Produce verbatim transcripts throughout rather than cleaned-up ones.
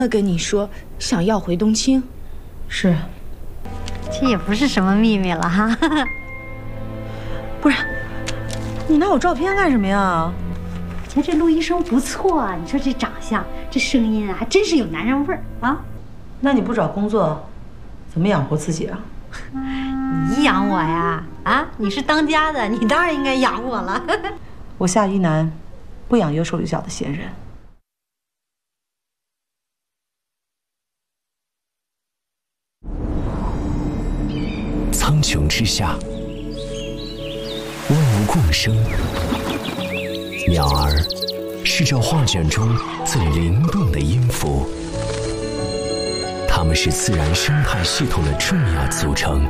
跟你说想要回冬青， 是， 这也不是什么秘密了哈。 不是，你拿我照片干什么呀？ 我觉得这陆医生不错啊，你说这长相，这声音啊，还真是有男人味儿啊。 那你不找工作，怎么养活自己啊？ 你养我呀？啊，你是当家的，你当然应该养我了。 我夏一楠不养有手有脚的闲人。 苍穹之下，万物共生。鸟儿是这画卷中最灵动的音符，它们是自然生态系统的重要组成。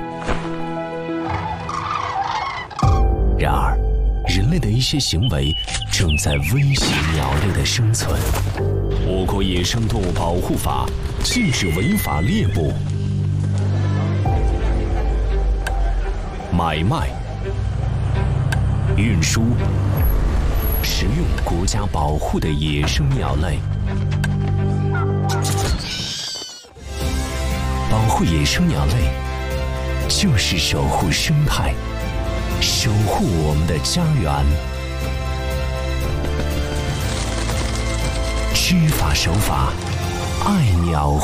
然而，人类的一些行为正在威胁鸟类的生存。我国野生动物保护法禁止违法猎捕、买卖、运输、食用国家保护的野生鸟类。保护野生鸟类，就是守护生态，守护我们的家园。知法守法，爱鸟。